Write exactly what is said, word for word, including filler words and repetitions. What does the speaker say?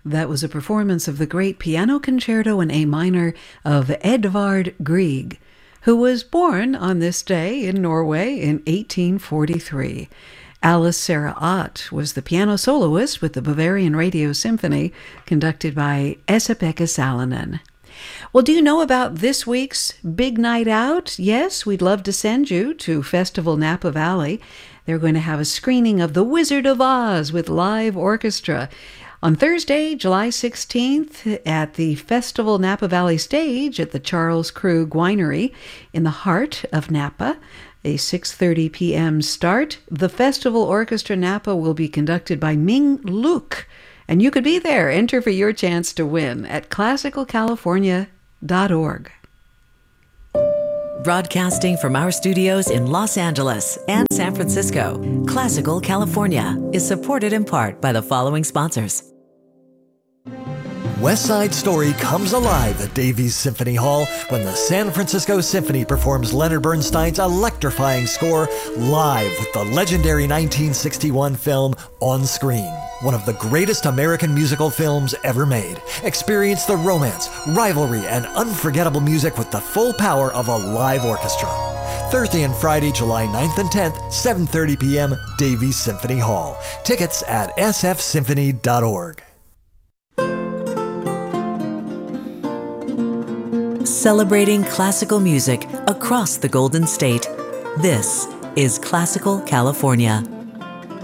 That was a performance of the great piano concerto in A minor of Edvard Grieg, who was born on this day in Norway in eighteen forty-three. Alice Sarah Ott was the piano soloist with the Bavarian Radio Symphony, conducted by Esa-Pekka Salonen. Well, do you know about this week's big night out? Yes, we'd love to send you to Festival Napa Valley. They're going to have a screening of The Wizard of Oz with live orchestra on Thursday, July sixteenth, at the Festival Napa Valley stage at the Charles Krug Winery in the heart of Napa. A six thirty p.m. start. The Festival Orchestra Napa will be conducted by Ming Luke, and you could be there. Enter for your chance to win at classical california dot org. Broadcasting from our studios in Los Angeles and San Francisco, Classical California is supported in part by the following sponsors. West Side Story comes alive at Davies Symphony Hall when the San Francisco Symphony performs Leonard Bernstein's electrifying score live with the legendary nineteen sixty-one film On Screen, one of the greatest American musical films ever made. Experience the romance, rivalry, and unforgettable music with the full power of a live orchestra. Thursday and Friday, July ninth and tenth, seven thirty p.m., Davies Symphony Hall. Tickets at s f symphony dot org. Celebrating classical music across the Golden State. This is Classical California.